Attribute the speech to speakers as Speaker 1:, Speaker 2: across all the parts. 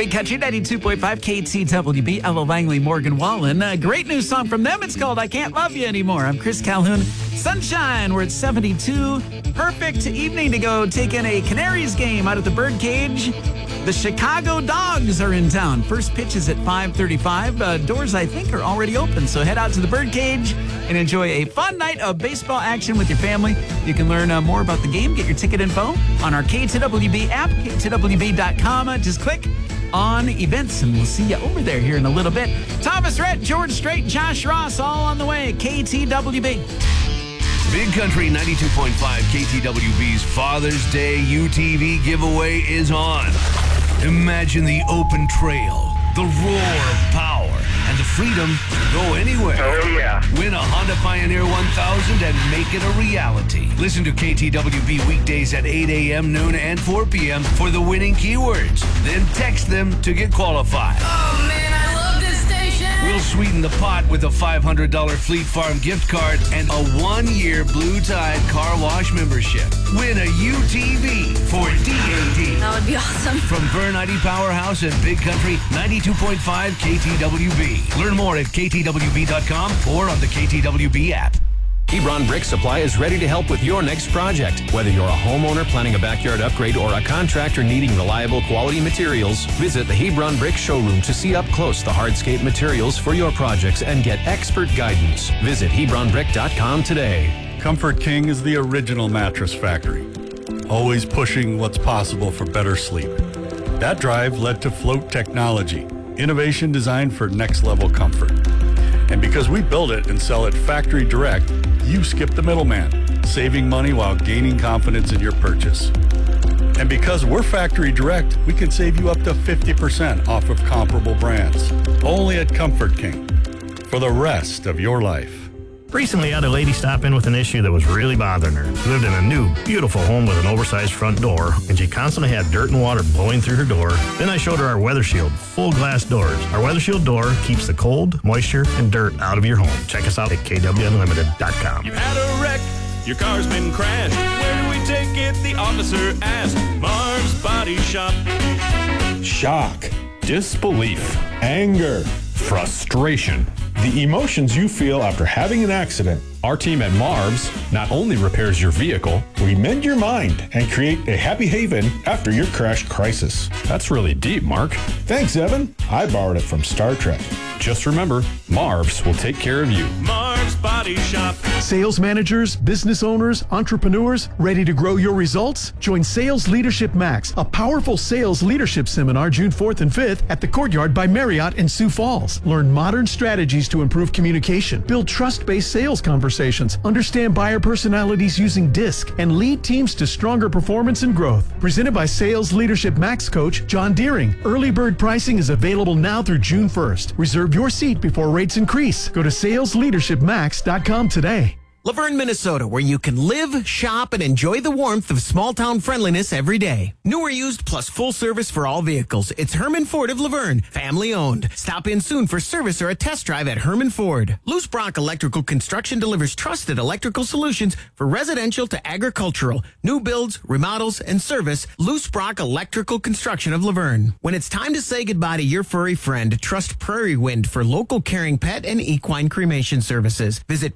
Speaker 1: Big Country 92.5 KTWB, Ella Langley, Morgan Wallen. A great new song from them. It's called I Can't Love You Anymore. I'm Chris Calhoun. Sunshine, we're at 72. Perfect evening to go take in a Canaries game out at the Birdcage. The Chicago Dogs are in town. First pitch is at 5:35. Doors, I think, are already open. So head out to the Birdcage and enjoy a fun night of baseball action with your family. You can learn more about the game. Get your ticket info on our KTWB app, KTWB.com. Just click on events, and we'll see you over there here in a little bit. Thomas Rhett, George Strait, Josh Ross, all on the way. KTWB.
Speaker 2: Big Country 92.5 KTWB's Father's Day UTV giveaway is on. Imagine the open trail, the roar of power, and the freedom to go anywhere.
Speaker 3: Oh, yeah.
Speaker 2: Win a Honda Pioneer 1000 and make it a reality. Listen to KTWB weekdays at 8 a.m., noon, and 4 p.m. for the winning keywords. Then text them to get qualified.
Speaker 4: Oh, man, I love this station.
Speaker 2: We'll sweeten the pot with a $500 Fleet Farm gift card and a 1-year Blue Tide car wash membership. Win a UTV for DAD.
Speaker 4: That would be awesome.
Speaker 2: From Vern ID Powerhouse and Big Country 92.5 KTWB. Learn more at ktwb.com or on the KTWB app.
Speaker 5: Hebron Brick Supply is ready to help with your next project. Whether you're a homeowner planning a backyard upgrade or a contractor needing reliable quality materials, visit the Hebron Brick showroom to see up close the hardscape materials for your projects and get expert guidance. Visit HebronBrick.com today.
Speaker 6: Comfort King is the original mattress factory, always pushing what's possible for better sleep. That drive led to Float Technology, innovation designed for next-level comfort. And because we build it and sell it factory direct, you skip the middleman, saving money while gaining confidence in your purchase. And because we're factory direct, we can save you up to 50% off of comparable brands. Only at Comfort King. For the rest of your life.
Speaker 7: Recently, I had a lady stop in with an issue that was really bothering her. She lived in a new, beautiful home with an oversized front door, and she constantly had dirt and water blowing through her door. Then I showed her our Weather Shield full glass doors. Our Weather Shield door keeps the cold, moisture, and dirt out of your home. Check us out at kwunlimited.com.
Speaker 8: You had a wreck, your car's been crashed. Where do we take it? The officer asked. Marv's Body Shop.
Speaker 9: Shock, disbelief, anger, frustration. The emotions you feel after having an accident. Our team at Marv's not only repairs your vehicle, we mend your mind and create a happy haven after your crash crisis. That's really deep, Mark. Thanks, Evan. I borrowed it from Star Trek. Just remember, Marv's will take care of you.
Speaker 8: Marv's Body Shop.
Speaker 10: Sales managers, business owners, entrepreneurs, ready to grow your results? Join Sales Leadership Max, a powerful sales leadership seminar June 4th and 5th at the Courtyard by Marriott in Sioux Falls. Learn modern strategies to improve communication, build trust-based sales conversations, understand buyer personalities using DISC, and lead teams to stronger performance and growth. Presented by Sales Leadership Max coach John Deering. Early bird pricing is available now through June 1st. Reserve your seat before rates increase. Go to salesleadershipmax.com today.
Speaker 11: Laverne, Minnesota, where you can live, shop, and enjoy the warmth of small-town friendliness every day. New or used, plus full service for all vehicles. It's Herman Ford of Laverne, family-owned. Stop in soon for service or a test drive at Herman Ford. Loose Brock Electrical Construction delivers trusted electrical solutions for residential to agricultural, new builds, remodels, and service. Loose Brock Electrical Construction of Laverne. When it's time to say goodbye to your furry friend, trust Prairie Wind for local caring pet and equine cremation services. Visit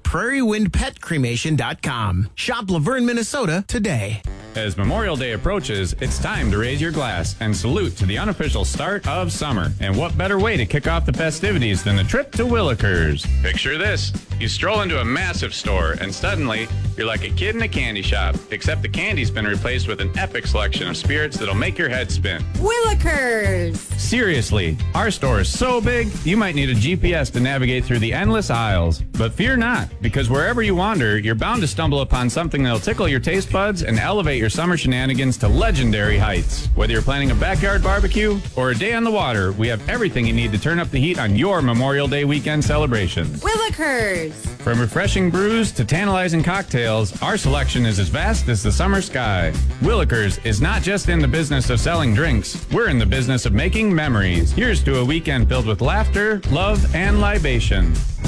Speaker 11: prairiewindpetcremation.com. Shop Laverne, Minnesota today.
Speaker 12: As Memorial Day approaches, it's time to raise your glass and salute to the unofficial start of summer. And what better way to kick off the festivities than a trip to Willikers? Picture this. You stroll into a massive store and suddenly you're like a kid in a candy shop, except the candy's been replaced with an epic selection of spirits that'll make your head spin.
Speaker 13: Willikers!
Speaker 12: Seriously, our store is so big, you might need a GPS to navigate through the endless aisles. But fear not, because wherever you wander, you're bound to stumble upon something that'll tickle your taste buds and elevate your summer shenanigans to legendary heights. Whether you're planning a backyard barbecue or a day on the water, we have everything you need to turn up the heat on your Memorial Day weekend celebrations.
Speaker 13: Willikers!
Speaker 12: From refreshing brews to tantalizing cocktails, our selection is as vast as the summer sky. Willikers is not just in the business of selling drinks, we're in the business of making memories. Here's to a weekend filled with laughter, love, and libation.